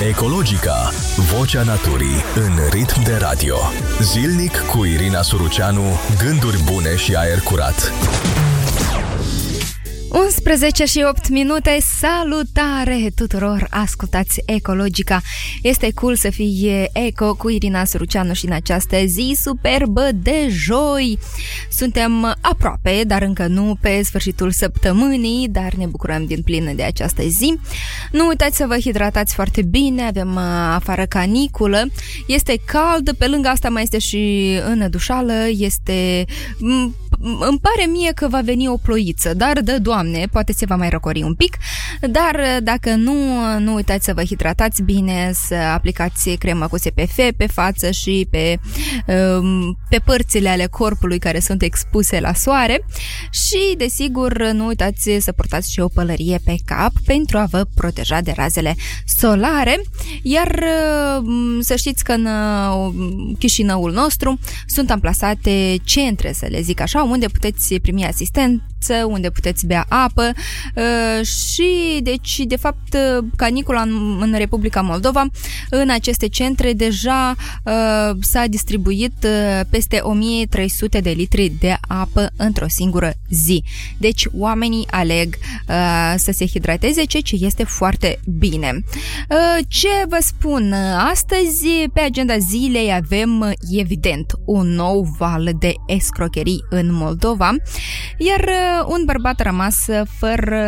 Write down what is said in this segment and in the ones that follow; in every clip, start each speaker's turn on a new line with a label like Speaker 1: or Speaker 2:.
Speaker 1: Ecologica, vocea naturii în ritm de radio. Zilnic cu Irina Suruceanu, gânduri bune și aer curat.
Speaker 2: 11 și 8 minute, salutare tuturor, ascultați Ecologica. Este cool să fii eco cu Irina Suruceanu și în această zi superbă de joi. Suntem aproape, dar încă nu pe sfârșitul săptămânii, dar ne bucurăm din plin de această zi. Nu uitați să vă hidratați foarte bine, avem afară caniculă, este cald, pe lângă asta mai este și înădușală, îmi pare mie că va veni o ploiță, dar de Doamne, poate se va mai răcori un pic, dar dacă nu uitați să vă hidratați bine, să aplicați cremă cu SPF pe față și pe părțile ale corpului care sunt expuse la soare și, desigur, nu uitați să purtați și o pălărie pe cap pentru a vă proteja de razele solare, iar să știți că în Chișinăul nostru sunt amplasate centre, să le zic așa, unde puteți primi asistență, unde puteți bea apă și, deci, de fapt, canicula în Republica Moldova, în aceste centre deja s-a distribuit peste 1300 de litri de apă într-o singură zi. Deci, oamenii aleg să se hidrateze, ceea ce este foarte bine. Ce vă spun? Astăzi, pe agenda zilei, avem, evident, un nou val de escrocherii în Moldova, iar un bărbat a rămas fără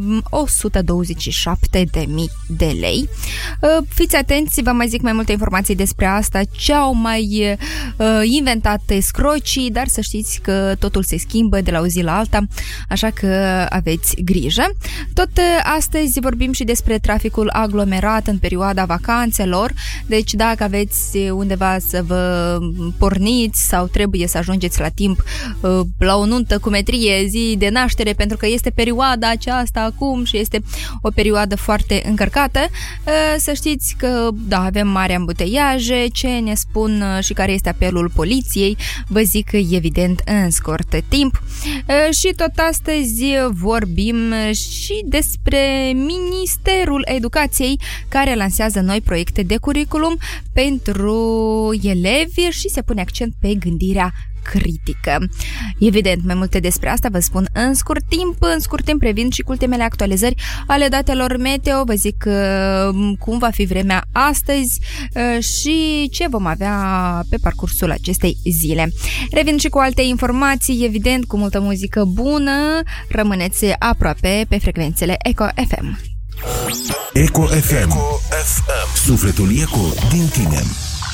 Speaker 2: 127.000 de lei. Fiți atenți, vă mai zic mai multe informații despre asta, ce au mai inventat escrocii, dar să știți că totul se schimbă de la o zi la alta, așa că aveți grijă. Tot astăzi vorbim și despre traficul aglomerat în perioada vacanțelor, deci dacă aveți undeva să vă porniți sau trebuie să ajungeți la timp la o nuntă cu metrie, zi de naștere, pentru că este perioada aceasta acum și este o perioadă foarte încărcată, să știți că, da, avem mari ambuteiaje, ce ne spun și care este apelul poliției, vă zic evident în scurt timp. Și tot astăzi vorbim și despre Ministerul Educației, care lansează noi proiecte de curriculum pentru elevi și se pune accent pe gândirea critică. Evident, mai multe despre asta vă spun în scurt timp. În scurt timp revin și cu ultimele actualizări ale datelor meteo. Vă zic cum va fi vremea astăzi și ce vom avea pe parcursul acestei zile. Revin și cu alte informații, evident, cu multă muzică bună. Rămâneți aproape pe frecvențele Eco FM.
Speaker 3: Eco FM. Sufletul Eco din tine.